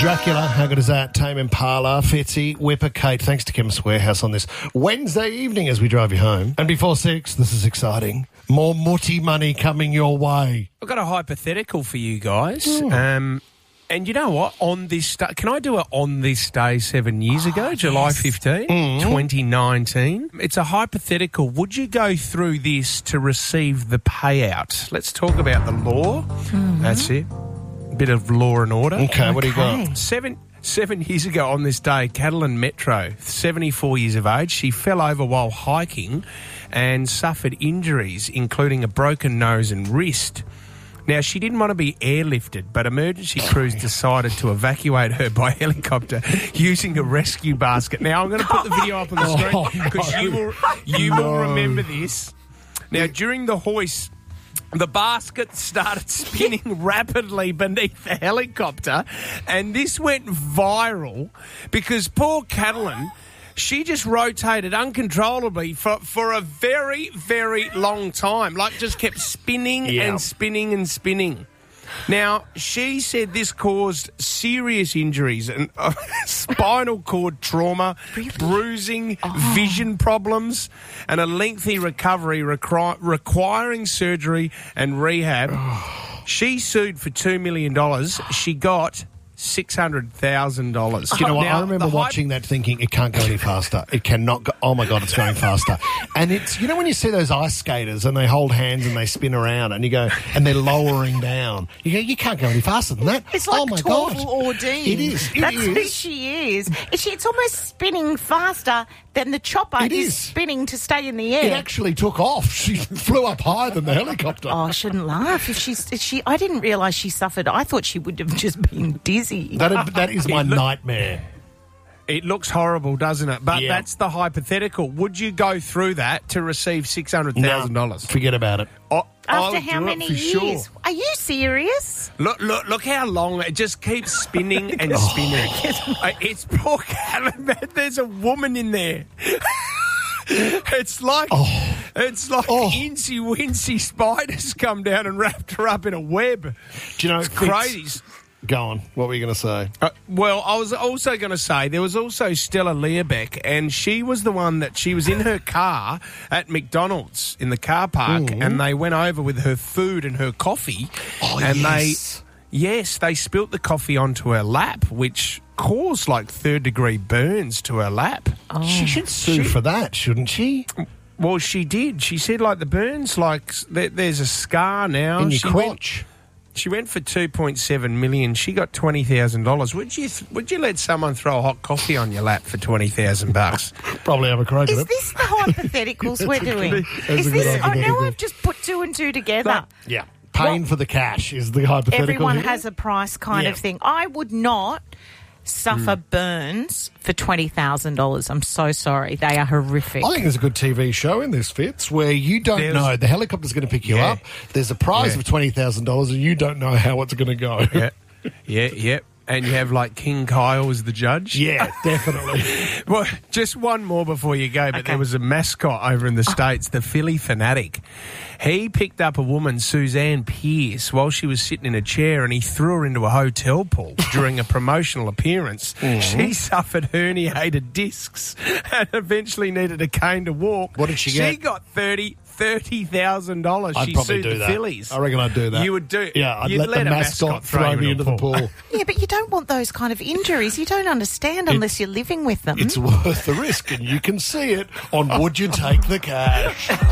Dracula, how good is that? Tame Impala, Fitzy, Whipper, Kate. Thanks to Chemist Warehouse on this Wednesday evening as we drive you home. And before 6, this is exciting. More Mutti money coming your way. I've got a hypothetical for you guys. And you know what? On this day, can I do it on this day 7 years ago, July 15, 2019? It's a hypothetical. Would you go through this to receive the payout? Let's talk about the law. That's it. Bit of law and order. Okay, what do you got? 7 years ago on this day, Catalan Metro, 74 years of age, she fell over while hiking and suffered injuries, including a broken nose and wrist. Now, she didn't want to be airlifted, but emergency crews decided to evacuate her by helicopter using a rescue basket. Now, I'm going to put the video up on the screen because you will remember this. Now, during the hoist, the basket started spinning rapidly beneath the helicopter, and this went viral because poor Catalan, she just rotated uncontrollably for a very, very long time. Like, just kept spinning and spinning and spinning. Now, she said this caused serious injuries and spinal cord trauma, bruising, vision problems, and a lengthy recovery requiring surgery and rehab. She sued for $2 million. She got $600,000. You know what? Now, I remember watching that thinking, it can't go any faster. It cannot go. Oh, my God, it's going faster. And it's, you know, when you see those ice skaters and they hold hands and they spin around and you go, and they're lowering down, you go, you can't go any faster than that. It's like oh my God. Ordine. It is. That's who she is. It's almost spinning faster than the chopper is spinning to stay in the air. It actually took off. She flew up higher than the helicopter. Oh, I shouldn't laugh. I didn't realise she suffered. I thought she would have just been dizzy. That is my nightmare. It looks horrible, doesn't it? But that's the hypothetical. Would you go through that to receive $600,000? No, forget about it. After how many years? Sure. Are you serious? Look how long it just keeps spinning and spinning. It's poor Catalan. There's a woman in there. It's like Incy Wincy spiders come down and wrapped her up in a web. Do you know, it's crazy. Go on. What were you going to say? Well, I was also going to say there was also Stella Learbeck, and she was the one that she was in her car at McDonald's in the car park, and they went over with her food and her coffee, they spilt the coffee onto her lap, which caused like third-degree burns to her lap. Oh. She should sue for that, shouldn't she? Well, she did. She said, like, the burns, like, there's a scar now. In your crotch. She went for $2.7 million. She got $20,000. Would you let someone throw a hot coffee on your lap for $20,000? Probably have a crack at it. Is this the hypotheticals we're doing? Now I've just put two and two together. Yeah. Paying for the cash is the hypothetical. Everyone has a price kind of thing. I would not suffer burns for $20,000. I'm so sorry. They are horrific. I think there's a good TV show in this, Fitz, where you don't know. The helicopter's going to pick you up. There's a prize of $20,000 and you don't know how it's going to go. Yeah. And you have, like, King Kyle as the judge? Yeah, definitely. Well, just one more before you go, but there was a mascot over in the States, the Philly Fanatic. He picked up a woman, Suzanne Pierce, while she was sitting in a chair, and he threw her into a hotel pool during a promotional appearance. She suffered herniated discs and eventually needed a cane to walk. What did she get? She got $30,000. I'd She probably sued do the that. Phillies. I reckon I'd do that. You would do? Yeah, I'd You'd let the mascot throw me into the pool. Yeah, but you don't want those kind of injuries. You don't understand unless you're living with them. It's worth the risk, and you can see it on Would You Take the Cash?